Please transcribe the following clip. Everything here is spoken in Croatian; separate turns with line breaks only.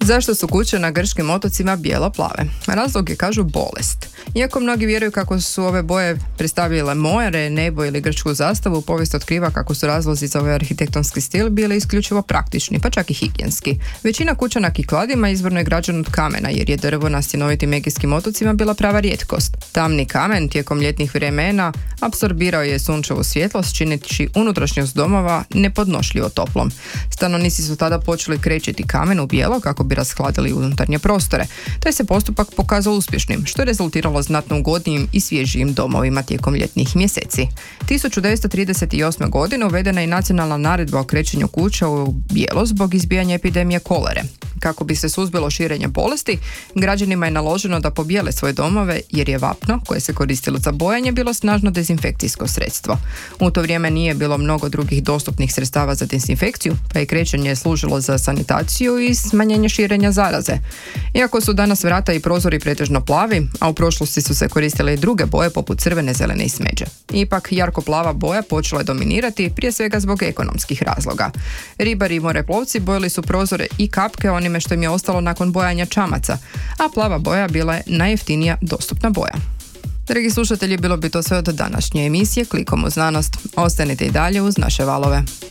Zašto su kuće na grčkim otocima bijelo-plave? Razlog je, kažu, bolest. Iako mnogi vjeruju kako su ove boje predstavljale more, nebo ili grčku zastavu, povijest otkriva kako su razlozi za ovaj arhitektonski stil bili isključivo praktični, pa čak i higijenski. Većina kuća na Kikladima izvorno je građena od kamena, jer je drvo na stjenovitim egejskim otocima bila prava rijetkost. Tamni kamen tijekom ljetnih vremena apsorbirao je sunčevu svjetlost, čineći unutrašnjost domova nepodnošljivo toplom. Stanovnici su tada počeli krečiti kamen u bijelo kako bi rashladili unutarnje prostore. Taj se postupak pokazao uspješnim, što je rezultiralo znatno ugodnijim i svježijim domovima tijekom ljetnih mjeseci. 1938. godine uvedena je nacionalna naredba o krećenju kuća u bijelo zbog izbijanja epidemije kolere. Kako bi se suzbilo širenje bolesti, građanima je naloženo da pobijele svoje domove jer je vapno, koje se koristilo za bojanje, bilo snažno dezinfekcijsko sredstvo. U to vrijeme nije bilo mnogo drugih dostupnih sredstava za dezinfekciju, pa je krećenje služilo za sanitaciju i smanjenje širenja zaraze. Iako su danas vrata i prozori pretežno plavi, a u prošlosti su se koristile i druge boje poput crvene, zelene i smeđe. Ipak jarko plava boja počela je dominirati, prije svega zbog ekonomskih razloga. Ribari i moreplovci bojili su prozore i kapke onime što im je ostalo nakon bojanja čamaca, a plava boja bila je najjeftinija dostupna boja. Dragi slušatelji, bilo bi to sve od današnje emisije Klikom u znanost. Ostanite i dalje uz naše valove.